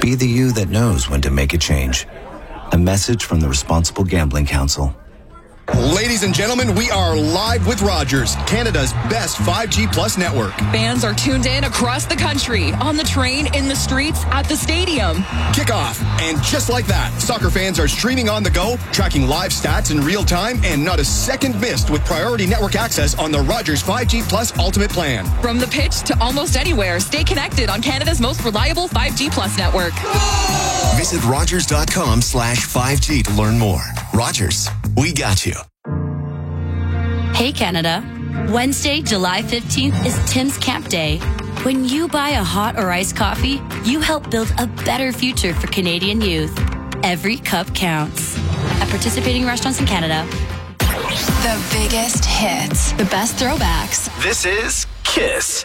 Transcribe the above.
Be the you that knows when to make a change. A message from the Responsible Gambling Council. Ladies and gentlemen, we are live with Rogers, Canada's best 5G Plus network. Fans are tuned in across the country, on the train, in the streets, at the stadium. Kickoff, and just like that, soccer fans are streaming on the go, tracking live stats in real time, and not a second missed with priority network access on the Rogers 5G Plus Ultimate Plan. From the pitch to almost anywhere, stay connected on Canada's most reliable 5G Plus network. Visit Rogers.com/5G to learn more. Rogers, we got you. Hey Canada, Wednesday, July 15th is Tim's Camp Day. When you buy a hot or iced coffee, you help build a better future for Canadian youth. Every cup counts. At participating restaurants in Canada. The biggest hits. The best throwbacks. This is KISS.